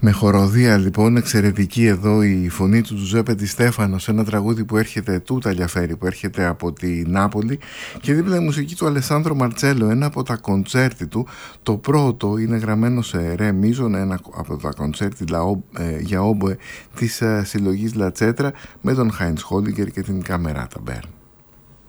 Με χοροδία λοιπόν εξαιρετική εδώ η φωνή του Τζουζέπε Ντι Στέφανο σε ένα τραγούδι που έρχεται του Ταλιαφέρη, που έρχεται από τη Νάπολη, και δίπλα η μουσική του Αλεσάνδρο Μαρτσέλο, ένα από τα κοντσέρτι του. Το πρώτο είναι γραμμένο σε ρε μίζων, ένα από τα κοντσέρτι για όμποε της συλλογής Λατσέτρα, με τον Χάιντς Χόλιγκερ και την Καμεράτα Μπέρν.